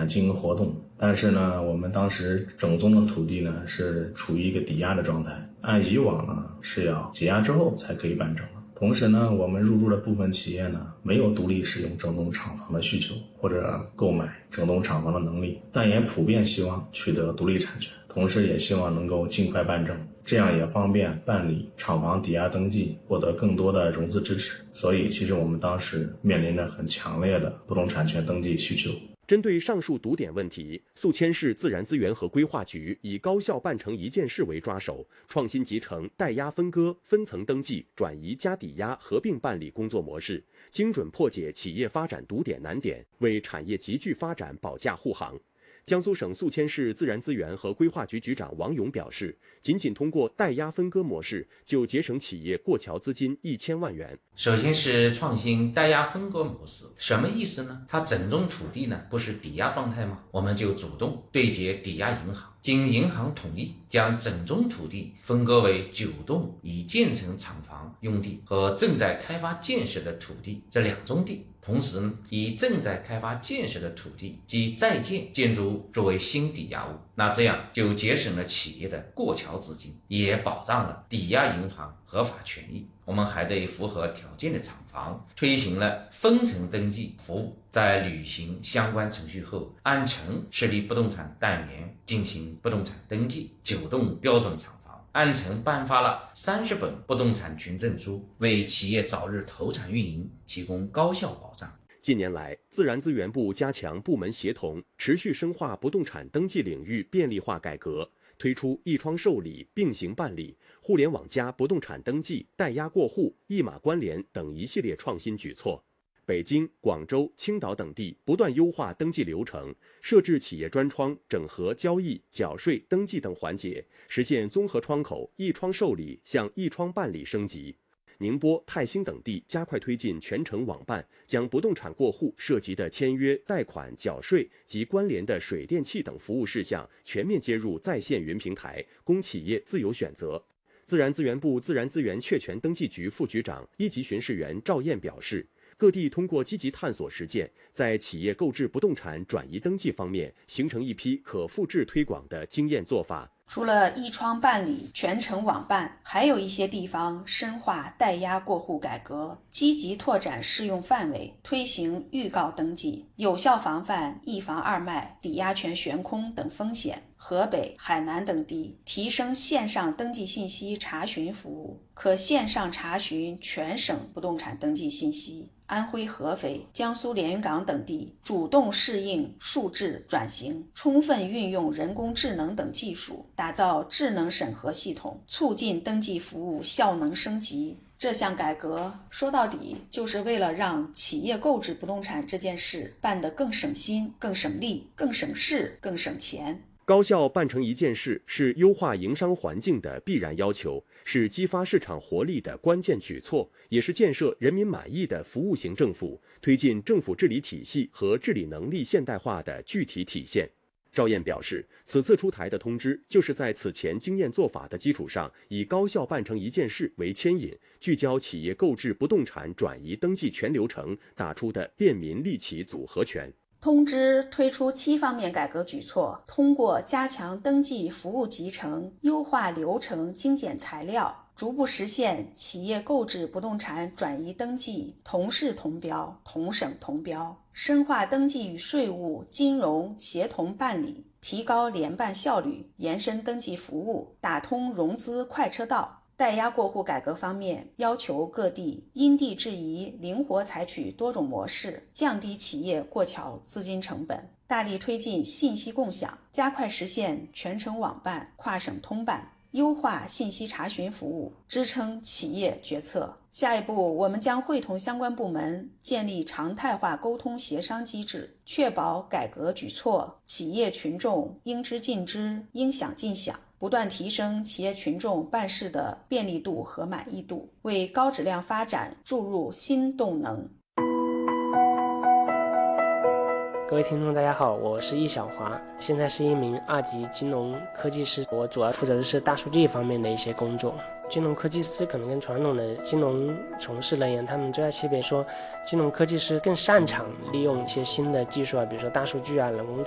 经营活动。但是呢，我们当时整宗的土地呢是处于一个抵押的状态，按以往呢是要解押之后才可以办整。同时呢，我们入驻的部分企业呢没有独立使用整栋厂房的需求或者购买整栋厂房的能力，但也普遍希望取得独立产权，同时也希望能够尽快办证，这样也方便办理厂房抵押登记，获得更多的融资支持。所以其实我们当时面临着很强烈的不动产权登记需求。 针对上述堵点问题，宿迁市自然资源和规划局以高效办成一件事为抓手，创新集成代押分割、分层登记、转移加抵押合并办理工作模式，精准破解企业发展堵点难点，为产业集聚发展保驾护航。江苏省宿迁市自然资源和规划局局长王勇表示，仅通过代押分割模式就节省企业过桥资金1000万元。 首先是创新代押分割模式，什么意思呢？它整宗土地呢不是抵押状态吗？我们就主动对接抵押银行，经银行同意，将整宗土地分割为9栋已建成厂房用地和正在开发建设的土地这2宗地。同时呢，以正在开发建设的土地及在建建筑物作为新抵押物，那这样就节省了企业的过桥资金，也保障了抵押银行合法权益。我们还对符合条件的厂房推行了分层登记服务，在履行相关程序后，按层设立不动产单元进行不动产登记，9栋标准厂房按层颁发了30本不动产权证书，为企业早日投产运营提供高效保障。 近年来，自然资源部加强部门协同，持续深化不动产登记领域便利化改革，推出一窗受理、并行办理、互联网加不动产登记、代押过户、一码关联等一系列创新举措。北京、广州、青岛等地不断优化登记流程，设置企业专窗，整合交易、缴税、登记等环节，实现综合窗口一窗受理向一窗办理升级。宁波、泰兴等地加快推进全程网办，将不动产过户涉及的签约、贷款、缴税及关联的水电气等服务事项全面接入在线云平台，供企业自由选择。自然资源部自然资源确权登记局副局长、一级巡视员赵燕表示，各地通过积极探索实践，在企业购置不动产转移登记方面形成一批可复制推广的经验做法。 除了一窗办理、全程网办，还有一些地方深化代押过户改革，积极拓展适用范围，推行预告登记，有效防范一房二卖、抵押权悬空等风险。河北、海南等地提升线上登记信息查询服务，可线上查询全省不动产登记信息。安徽合肥、江苏连云港等地主动适应数字转型，充分运用人工智能等技术，打造智能审核系统，促进登记服务效能升级。这项改革说到底就是为了让企业购置不动产这件事办得更省心、更省力、更省事、更省钱。 高效办成一件事是优化营商环境的必然要求，是激发市场活力的关键举措，也是建设人民满意的服务型政府、推进政府治理体系和治理能力现代化的具体体现。赵燕表示，此次出台的通知就是在此前经验做法的基础上，以高效办成一件事为牵引，聚焦企业购置不动产转移登记全流程打出的便民利企组合拳。 通知推出7方面改革举措，通过加强登记服务集成、优化流程、精简材料，逐步实现企业购置不动产转移登记同市同标、同省同标，深化登记与税务、金融协同办理，提高联办效率，延伸登记服务，打通融资快车道。代押过户改革方面，要求各地因地制宜，灵活采取多种模式，降低企业过桥资金成本，大力推进信息共享，加快实现全程网办、跨省通办，优化信息查询服务，支撑企业决策。下一步，我们将会同相关部门建立常态化沟通协商机制，确保改革举措企业群众应知尽知、应享尽享，不断提升企业群众办事的便利度和满意度，为高质量发展注入新动能。 各位听众大家好，我是易小华，现在是一名2级金融科技师，我主要负责的是大数据方面的一些工作。金融科技师可能跟传统的金融从事人员，他们最大区别说，金融科技师更擅长利用一些新的技术啊，比如说大数据啊、人工